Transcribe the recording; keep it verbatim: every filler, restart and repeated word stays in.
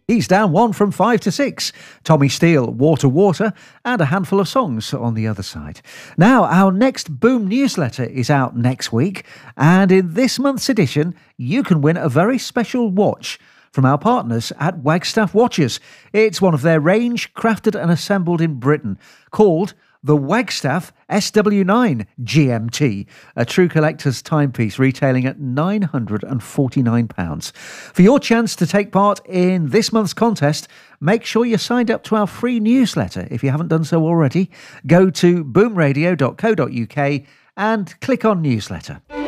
He's down one from five to six. Tommy Steele, Water Water, and a handful of songs on the other side. Now, our next Boom newsletter is out next week, and in this month's edition, you can win a very special watch from our partners at Wagstaff Watches. It's one of their range, crafted and assembled in Britain, called the Wagstaff S W nine G M T, a true collector's timepiece retailing at nine hundred forty-nine pounds. For your chance to take part in this month's contest, make sure you're signed up to our free newsletter. If you haven't done so already, go to boom radio dot co dot uk and click on newsletter.